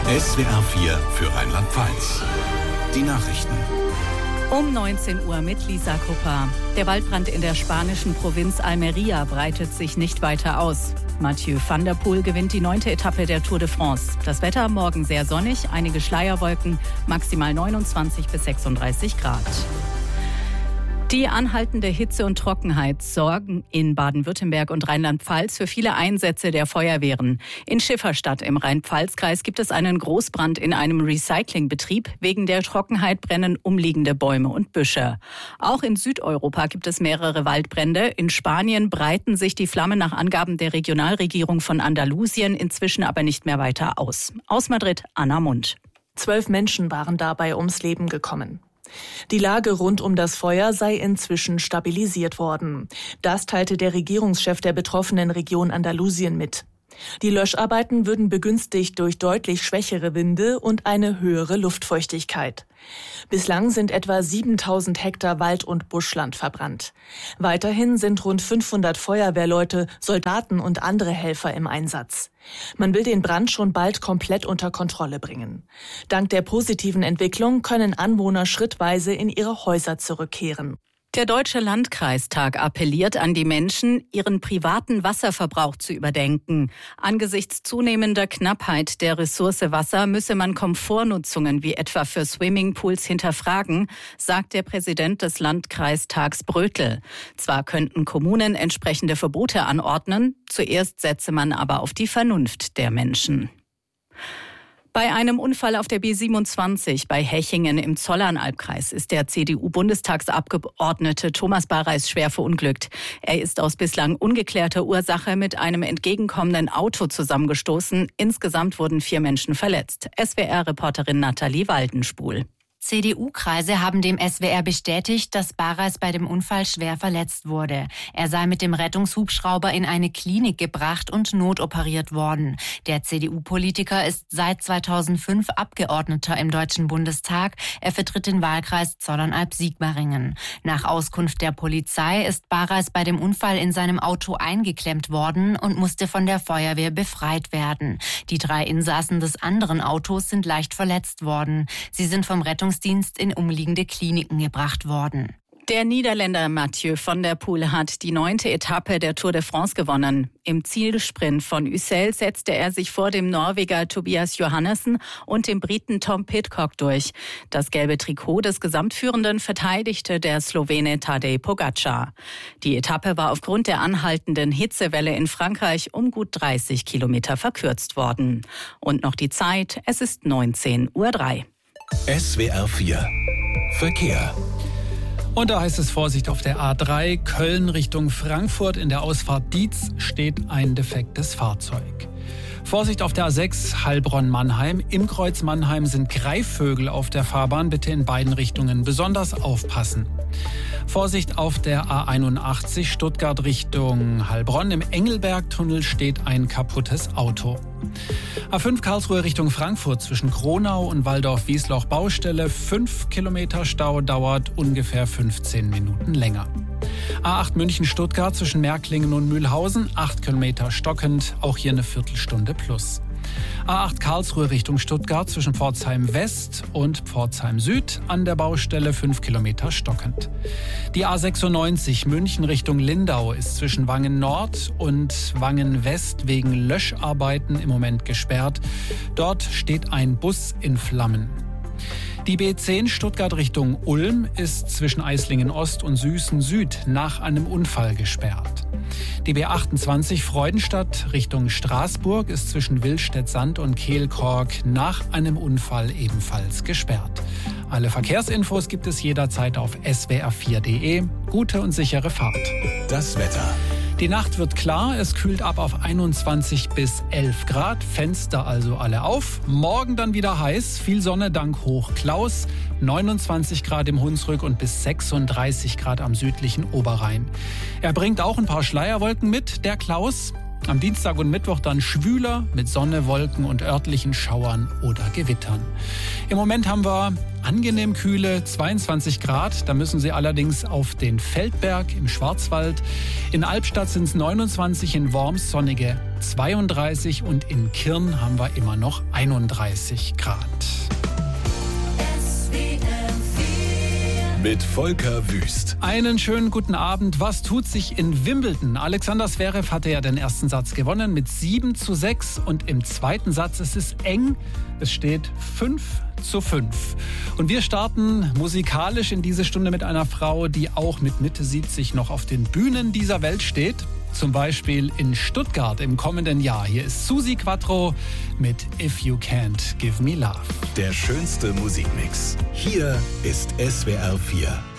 SWR 4 für Rheinland-Pfalz. Die Nachrichten. Um 19 Uhr mit Lisa Kupper. Der Waldbrand in der spanischen Provinz Almería breitet sich nicht weiter aus. Mathieu van der Poel gewinnt die 9. Etappe der Tour de France. Das Wetter morgen sehr sonnig, einige Schleierwolken, maximal 29 bis 36 Grad. Die anhaltende Hitze und Trockenheit sorgen in Baden-Württemberg und Rheinland-Pfalz für viele Einsätze der Feuerwehren. In Schifferstadt im Rhein-Pfalz-Kreis gibt es einen Großbrand in einem Recyclingbetrieb. Wegen der Trockenheit brennen umliegende Bäume und Büsche. Auch in Südeuropa gibt es mehrere Waldbrände. In Spanien breiten sich die Flammen nach Angaben der Regionalregierung von Andalusien inzwischen aber nicht mehr weiter aus. Aus Madrid, Anna Mund. 12 Menschen waren dabei ums Leben gekommen. Die Lage rund um das Feuer sei inzwischen stabilisiert worden. Das teilte der Regierungschef der betroffenen Region Andalusien mit. Die Löscharbeiten würden begünstigt durch deutlich schwächere Winde und eine höhere Luftfeuchtigkeit. Bislang sind etwa 7000 Hektar Wald- und Buschland verbrannt. Weiterhin sind rund 500 Feuerwehrleute, Soldaten und andere Helfer im Einsatz. Man will den Brand schon bald komplett unter Kontrolle bringen. Dank der positiven Entwicklung können Anwohner schrittweise in ihre Häuser zurückkehren. Der Deutsche Landkreistag appelliert an die Menschen, ihren privaten Wasserverbrauch zu überdenken. Angesichts zunehmender Knappheit der Ressource Wasser müsse man Komfortnutzungen wie etwa für Swimmingpools hinterfragen, sagt der Präsident des Landkreistags Brötel. Zwar könnten Kommunen entsprechende Verbote anordnen, zuerst setze man aber auf die Vernunft der Menschen. Bei einem Unfall auf der B27 bei Hechingen im Zollernalbkreis ist der CDU-Bundestagsabgeordnete Thomas Bareis schwer verunglückt. Er ist aus bislang ungeklärter Ursache mit einem entgegenkommenden Auto zusammengestoßen. Insgesamt wurden 4 Menschen verletzt. SWR-Reporterin Nathalie Waldenspul. CDU-Kreise haben dem SWR bestätigt, dass Bareis bei dem Unfall schwer verletzt wurde. Er sei mit dem Rettungshubschrauber in eine Klinik gebracht und notoperiert worden. Der CDU-Politiker ist seit 2005 Abgeordneter im Deutschen Bundestag. Er vertritt den Wahlkreis Zollernalb-Sigmaringen. Nach Auskunft der Polizei ist Bareis bei dem Unfall in seinem Auto eingeklemmt worden und musste von der Feuerwehr befreit werden. Die 3 Insassen des anderen Autos sind leicht verletzt worden. Sie sind vom Rettungsdienst in umliegende Kliniken gebracht worden. Der Niederländer Mathieu van der Poel hat die 9. Etappe der Tour de France gewonnen. Im Zielsprint von Ussel setzte er sich vor dem Norweger Tobias Johannessen und dem Briten Tom Pidcock durch. Das gelbe Trikot des Gesamtführenden verteidigte der Slowene Tadej Pogačar. Die Etappe war aufgrund der anhaltenden Hitzewelle in Frankreich um gut 30 Kilometer verkürzt worden. Und noch die Zeit, es ist 19:03 Uhr. SWR 4 Verkehr. Und da heißt es Vorsicht auf der A3 Köln Richtung Frankfurt. In der Ausfahrt Dietz steht ein defektes Fahrzeug. Vorsicht auf der A6 Heilbronn-Mannheim. Im Kreuz Mannheim sind Greifvögel auf der Fahrbahn. Bitte in beiden Richtungen besonders aufpassen. Vorsicht auf der A81 Stuttgart Richtung Heilbronn. Im Engelbergtunnel steht ein kaputtes Auto. A5 Karlsruhe Richtung Frankfurt zwischen Kronau und Waldorf-Wiesloch Baustelle. 5 Kilometer Stau, dauert ungefähr 15 Minuten länger. A8 München-Stuttgart zwischen Märklingen und Mühlhausen. 8 Kilometer stockend, auch hier eine Viertelstunde plus. A8 Karlsruhe Richtung Stuttgart zwischen Pforzheim West und Pforzheim Süd an der Baustelle 5 Kilometer stockend. Die A96 München Richtung Lindau ist zwischen Wangen Nord und Wangen West wegen Löscharbeiten im Moment gesperrt. Dort steht ein Bus in Flammen. Die B10 Stuttgart Richtung Ulm ist zwischen Eislingen Ost und Süßen Süd nach einem Unfall gesperrt. Die B28 Freudenstadt Richtung Straßburg ist zwischen Willstedt-Sand und Kehlkork nach einem Unfall ebenfalls gesperrt. Alle Verkehrsinfos gibt es jederzeit auf swr4.de. Gute und sichere Fahrt. Das Wetter. Die Nacht wird klar, es kühlt ab auf 21 bis 11 Grad, Fenster also alle auf. Morgen dann wieder heiß, viel Sonne dank Hoch Klaus, 29 Grad im Hunsrück und bis 36 Grad am südlichen Oberrhein. Er bringt auch ein paar Schleierwolken mit, der Klaus. Am Dienstag und Mittwoch dann schwüler mit Sonne, Wolken und örtlichen Schauern oder Gewittern. Im Moment haben wir angenehm kühle 22 Grad. Da müssen Sie allerdings auf den Feldberg im Schwarzwald. In Albstadt sind es 29, in Worms sonnige 32 und in Kirn haben wir immer noch 31 Grad. Mit Volker Wüst. Einen schönen guten Abend. Was tut sich in Wimbledon? Alexander Zverev hatte ja den ersten Satz gewonnen mit 7:6 und im zweiten Satz ist es eng. Es steht 5:5. Und wir starten musikalisch in diese Stunde mit einer Frau, die auch mit Mitte 70 noch auf den Bühnen dieser Welt steht. Zum Beispiel in Stuttgart im kommenden Jahr. Hier ist Susi Quattro mit If You Can't Give Me Love. Der schönste Musikmix. Hier ist SWR 4.